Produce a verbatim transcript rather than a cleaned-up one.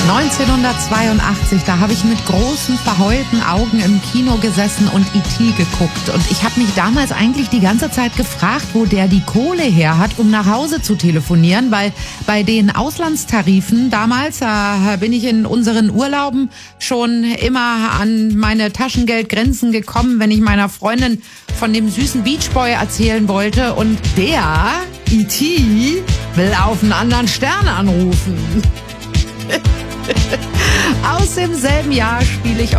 neunzehnhundertzweiundachtzig, da habe ich mit großen, verheulten Augen im Kino gesessen und E T geguckt. Und ich habe mich damals eigentlich die ganze Zeit gefragt, wo der die Kohle her hat, um nach Hause zu telefonieren, weil bei den Auslandstarifen damals, da bin ich in unseren Urlauben schon immer an meine Taschengeldgrenzen gekommen, wenn ich meiner Freundin von dem süßen Beachboy erzählen wollte. Und der, E T, will auf einen anderen Stern anrufen. Aus demselben Jahr spiele ich